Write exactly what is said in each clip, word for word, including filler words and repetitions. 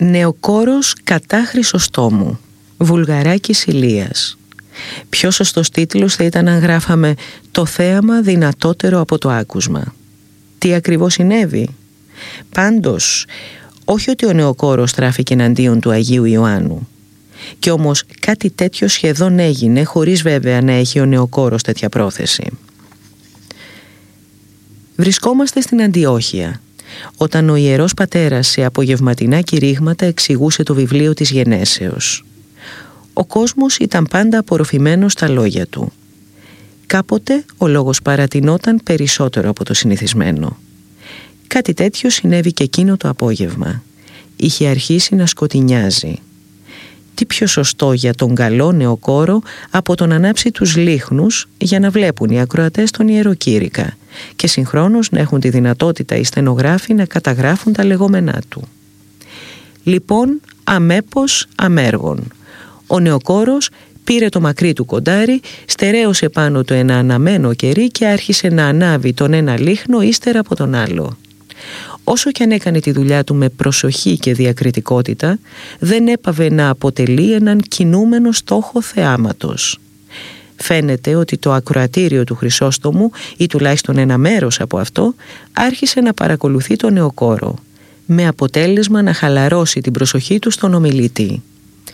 Νεοκόρος κατά Χρυσοστόμου, Βουλγαράκης Ηλίας. Πιο σωστός τίτλος θα ήταν αν γράφαμε «Το θέαμα δυνατότερο από το άκουσμα». Τι ακριβώς συνέβη? Πάντως, όχι ότι ο νεοκόρος στράφηκε εναντίον του Αγίου Ιωάννου. Κι όμως κάτι τέτοιο σχεδόν έγινε, χωρίς βέβαια να έχει ο νεοκόρος τέτοια πρόθεση. Βρισκόμαστε στην Αντιόχεια, όταν ο Ιερός Πατέρας σε απογευματινά κηρύγματα εξηγούσε το βιβλίο της Γενέσεως. Ο κόσμος ήταν πάντα απορροφημένος στα λόγια του. Κάποτε ο λόγος παρατηνόταν περισσότερο από το συνηθισμένο. Κάτι τέτοιο συνέβη και εκείνο το απόγευμα. Είχε αρχίσει να σκοτεινιάζει. Τι πιο σωστό για τον καλό νεοκόρο από το να ανάψει τους λίχνους για να βλέπουν οι ακροατές τον ιεροκήρυκα και συγχρόνως να έχουν τη δυνατότητα οι στενογράφοι να καταγράφουν τα λεγόμενά του. Λοιπόν, αμέπως αμέργων. Ο νεοκόρος πήρε το μακρύ του κοντάρι, στερέωσε πάνω του ένα αναμένο κερί και άρχισε να ανάβει τον ένα λίχνο ύστερα από τον άλλο. Όσο κι αν έκανε τη δουλειά του με προσοχή και διακριτικότητα, δεν έπαβε να αποτελεί έναν κινούμενο στόχο θεάματος. Φαίνεται ότι το ακροατήριο του Χρυσόστομου, ή τουλάχιστον ένα μέρος από αυτό, άρχισε να παρακολουθεί τον νεοκόρο, με αποτέλεσμα να χαλαρώσει την προσοχή του στον ομιλητή.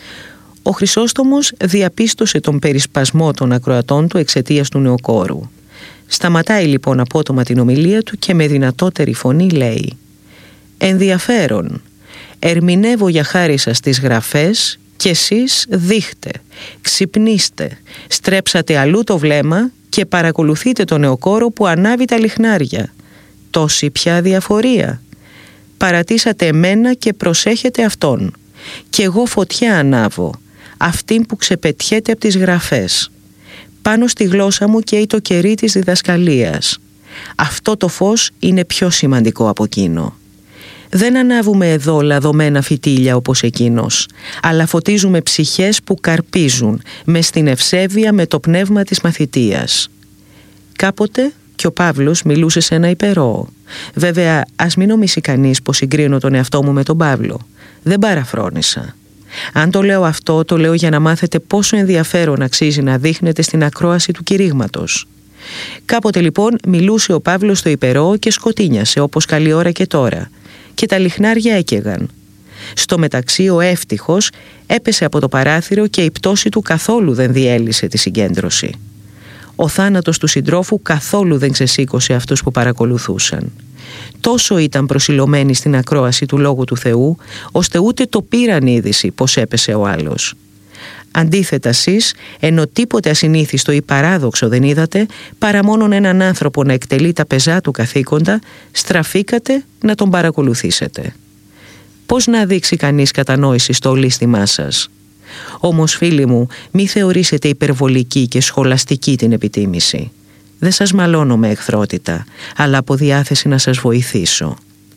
Ο Χρυσόστομος διαπίστωσε τον περισπασμό των ακροατών του εξαιτίας του νεοκόρου. Σταματάει λοιπόν απότομα την ομιλία του και με δυνατότερη φωνή λέει «Ενδιαφέρον, ερμηνεύω για χάρη σας τις γραφές και εσείς δείχτε, ξυπνήστε, στρέψατε αλλού το βλέμμα και παρακολουθείτε τον νεοκόρο που ανάβει τα λιχνάρια. Τόση πια διαφορία. Παρατήσατε εμένα και προσέχετε αυτόν. Κι εγώ φωτιά ανάβω, αυτήν που ξεπετιέται από τις γραφές. Πάνω στη γλώσσα μου καίει το κερί της διδασκαλίας. Αυτό το φως είναι πιο σημαντικό από εκείνο. Δεν ανάβουμε εδώ λαδωμένα φυτίλια όπως εκείνος, αλλά φωτίζουμε ψυχές που καρπίζουν μες στην ευσέβεια με το πνεύμα της μαθητείας. Κάποτε και ο Παύλος μιλούσε σε ένα υπερόο. Βέβαια, ας μην νομίσει κανείς πως συγκρίνω τον εαυτό μου με τον Παύλο. Δεν παραφρόνησα. Αν το λέω αυτό, το λέω για να μάθετε πόσο ενδιαφέρον αξίζει να δείχνετε στην ακρόαση του κηρύγματος. Κάποτε λοιπόν μιλούσε ο Παύλος στο υπερόο και σκοτίνιασε όπως καλή ώρα και τώρα, και τα λιχνάρια έκαιγαν. Στο μεταξύ ο εύτυχος έπεσε από το παράθυρο και η πτώση του καθόλου δεν διέλυσε τη συγκέντρωση. Ο θάνατος του συντρόφου καθόλου δεν ξεσήκωσε αυτούς που παρακολουθούσαν. Τόσο ήταν προσιλωμένοι στην ακρόαση του Λόγου του Θεού, ώστε ούτε το πήραν είδηση πως έπεσε ο άλλος. Αντίθετα εσείς, ενώ τίποτε ασυνήθιστο ή παράδοξο δεν είδατε, παρά μόνον έναν άνθρωπο να εκτελεί τα πεζά του καθήκοντα, στραφήκατε να τον παρακολουθήσετε. Πώς να δείξει κανείς κατανόηση στο ολίσθημά σας? Όμως φίλοι μου, μη θεωρήσετε υπερβολική και σχολαστική την επιτίμηση. Δεν σας μαλώνω με εχθρότητα, αλλά από διάθεση να σας βοηθήσω.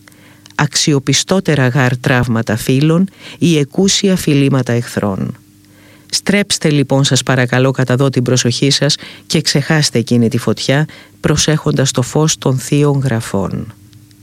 Αξιοπιστότερα γάρ τραύματα φίλων ή εκούσια φιλήματα εχθρών. Στρέψτε λοιπόν σας παρακαλώ κατά δω την προσοχή σας και ξεχάστε εκείνη τη φωτιά, προσέχοντας το φως των θείων γραφών.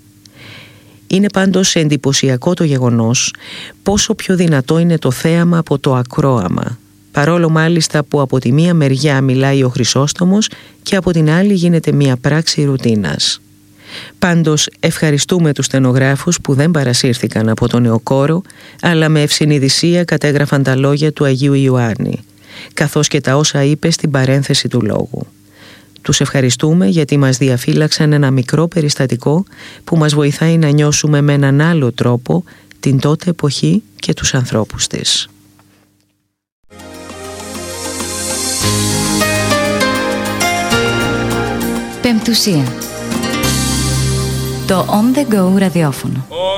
Είναι πάντως εντυπωσιακό το γεγονός πόσο πιο δυνατό είναι το θέαμα από το ακρόαμα, παρόλο μάλιστα που από τη μία μεριά μιλάει ο Χρυσόστομος και από την άλλη γίνεται μία πράξη ρουτίνας. Πάντως ευχαριστούμε τους στενογράφους που δεν παρασύρθηκαν από τον νεοκόρο, αλλά με ευσυνειδησία κατέγραφαν τα λόγια του Αγίου Ιωάννη, καθώς και τα όσα είπε στην παρένθεση του λόγου. Τους ευχαριστούμε γιατί μας διαφύλαξαν ένα μικρό περιστατικό που μας βοηθάει να νιώσουμε με έναν άλλο τρόπο την τότε εποχή και τους ανθρώπους της. Πεμπτουσία. Το On The Go ραδιόφωνο.